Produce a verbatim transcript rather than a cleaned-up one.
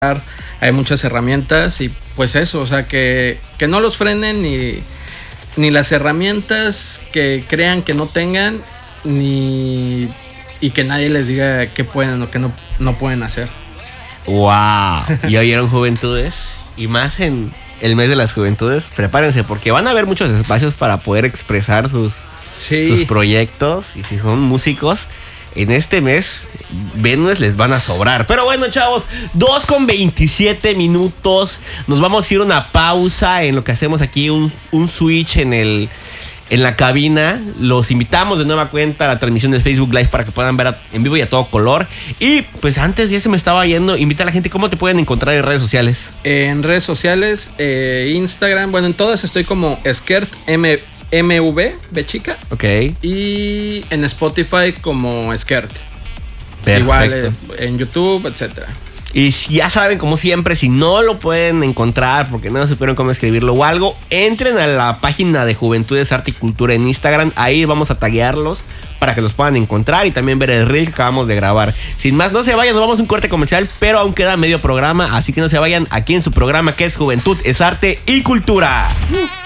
hay muchas herramientas y pues eso, o sea, que, que no los frenen ni, ni las herramientas que crean que no tengan, ni y que nadie les diga qué pueden o qué no, no pueden hacer. ¡Wow! ¿Y oyeron, juventudes? Y más en el mes de las juventudes, prepárense porque van a haber muchos espacios para poder expresar sus, sí. sus proyectos. Y si son músicos, en este mes venues les van a sobrar. Pero bueno, chavos, dos con veintisiete minutos. Nos vamos a ir a una pausa en lo que hacemos aquí, un, un switch en el... en la cabina. Los invitamos de nueva cuenta a la transmisión de Facebook Live para que puedan ver a, en vivo y a todo color. Y pues antes ya se me estaba yendo, invita a la gente, ¿cómo te pueden encontrar en redes sociales? En redes sociales, eh, Instagram, bueno, en todas estoy como Skert M, MV, B chica. Ok. Y en Spotify como Skert. Perfecto. Igual eh, en YouTube, etcétera. Y ya saben, como siempre, si no lo pueden encontrar porque no supieron cómo escribirlo o algo, entren a la página de Juventudes Arte y Cultura en Instagram. Ahí vamos a taguearlos para que los puedan encontrar y también ver el reel que acabamos de grabar. Sin más, no se vayan, nos vamos a un corte comercial, pero aún queda medio programa, así que no se vayan aquí en su programa que es Juventud es Arte y Cultura.